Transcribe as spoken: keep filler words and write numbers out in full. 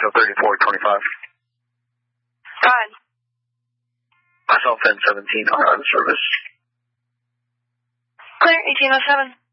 Echo thirty-four twenty-five. Go ahead. Myself ten seventeen on service. Clear, eighteen oh seven.